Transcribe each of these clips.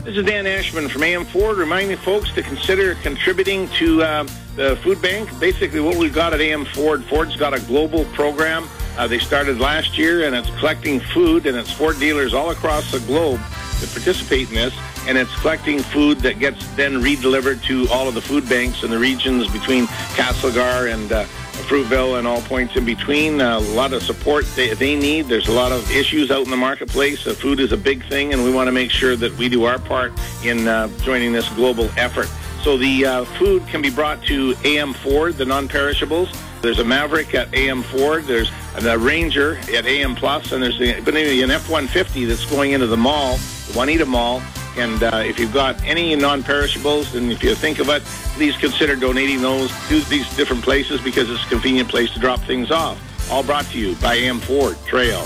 This is Dan Ashman from AM Ford, reminding folks to consider contributing to the food bank. Basically, what we've got at AM Ford, Ford's got a global program. They started last year, and it's collecting food, and it's Ford dealers all across the globe that participate in this, and it's collecting food that gets then redelivered to all of the food banks in the regions between Castlegar and Fruitville and all points in between. A lot of support they need. There's a lot of issues out in the marketplace. Food is a big thing, and we want to make sure that we do our part in joining this global effort. So the food can be brought to AM Ford, the non-perishables. There's a Maverick at AM Ford. There's a Ranger at AM Plus, and there's going to be an F-150 that's going into the mall, the Juanita Mall. And if you've got any non-perishables, and if you think of it, please consider donating those to these different places because it's a convenient place to drop things off. All brought to you by AM Ford Trail.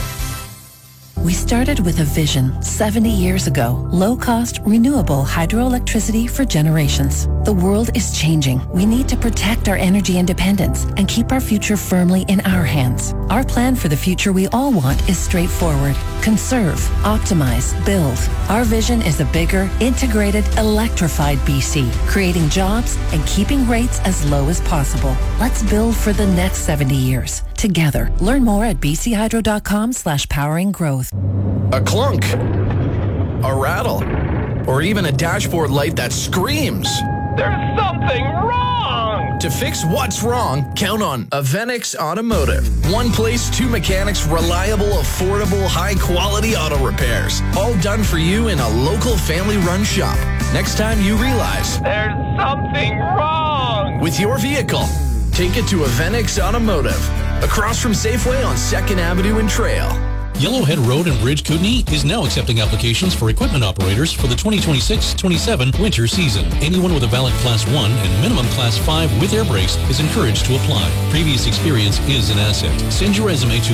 We started with a vision 70 years ago. Low-cost, renewable hydroelectricity for generations. The world is changing. We need to protect our energy independence and keep our future firmly in our hands. Our plan for the future we all want is straightforward. Conserve, optimize, build. Our vision is a bigger, integrated, electrified BC, creating jobs and keeping rates as low as possible. Let's build for the next 70 years. Together. Learn more at bchydro.com/powering growth. A clunk, a rattle, or even a dashboard light that screams. There's something wrong! To fix what's wrong, count on Avenix Automotive. One place, two mechanics, reliable, affordable, high-quality auto repairs. All done for you in a local family-run shop. Next time you realize there's something wrong with your vehicle, take it to Avenix Automotive, across from Safeway on 2nd Avenue and Trail. Yellowhead Road and Bridge Kootenai is now accepting applications for equipment operators for the 2026-27 winter season. Anyone with a valid Class 1 and minimum Class 5 with air brakes is encouraged to apply. Previous experience is an asset. Send your resume to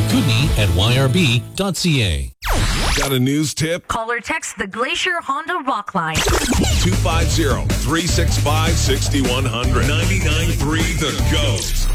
kootenai@yrb.ca. Got a news tip? Call or text the Glacier Honda Rock Line. 250-365-6100. 99.3 The Ghost.